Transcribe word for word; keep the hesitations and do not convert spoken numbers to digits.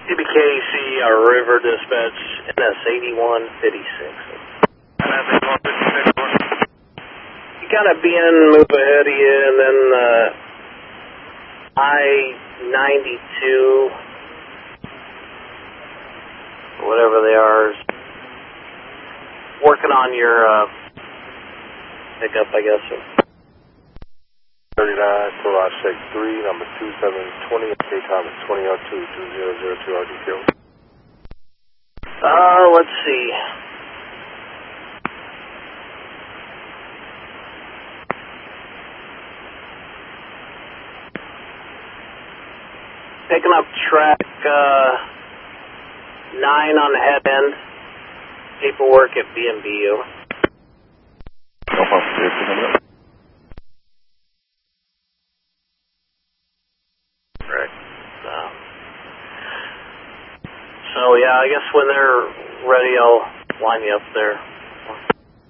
D B K C, our river dispatch, N S eighty-one fifty-six. N S eighty-one fifty-six, you got a B N move ahead of you, and then uh, I ninety-two, whatever they are, is working on your uh, pickup, I guess. thirty-nine, Garage Shake three, number two seven two zero, K time is twenty oh two, two zero zero two R D Q. Uh, let's see. Picking up track uh, nine on the head end. Paperwork at B M B U. Right. Um, so yeah, I guess when they're ready, I'll line you up there.